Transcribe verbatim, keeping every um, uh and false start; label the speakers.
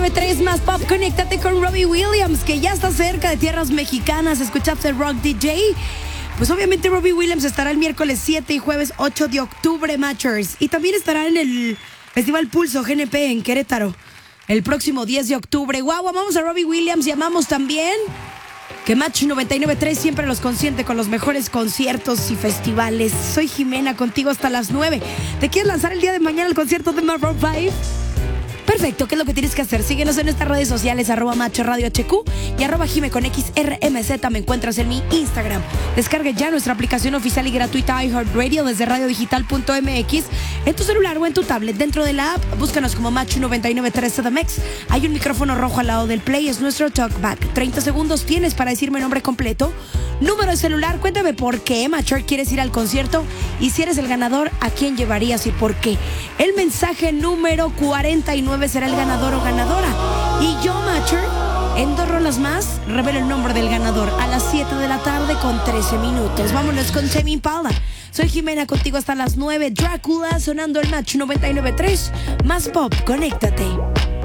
Speaker 1: Tres más pop, conéctate con Robbie Williams, que ya está cerca de tierras mexicanas. Escuchaste Rock D J. Pues obviamente Robbie Williams estará el miércoles siete y jueves ocho de octubre, Matchers. Y también estará en el Festival Pulso G N P en Querétaro el próximo diez de octubre. Guau, amamos a Robbie Williams y amamos también que Match noventa y nueve punto tres siempre los consiente con los mejores conciertos y festivales. Soy Jimena, contigo hasta las nueve. ¿Te quieres lanzar el día de mañana al concierto de Maroon five? Perfecto, ¿qué es lo que tienes que hacer? Síguenos en nuestras redes sociales, arroba macho radio H Q y arroba Jime con X R M Z. Me encuentras en mi Instagram. Descargue ya nuestra aplicación oficial y gratuita iHeartRadio desde radio digital punto m x en tu celular o en tu tablet. Dentro de la app, búscanos como Macho noventa y nueve punto tres C D M X. Hay un micrófono rojo al lado del play, es nuestro talkback. treinta segundos tienes para decirme nombre completo, número de celular, cuéntame por qué, Macher, quieres ir al concierto y si eres el ganador, ¿a quién llevarías y por qué? El mensaje número cuarenta y nueve será el ganador o ganadora. Y yo, Macher, en dos rolas más, revelo el nombre del ganador a las siete de la tarde con trece minutos. Vámonos con Tame Impala. Soy Jimena, contigo hasta las nueve. Drácula sonando el Match noventa y nueve punto tres. Más pop, conéctate.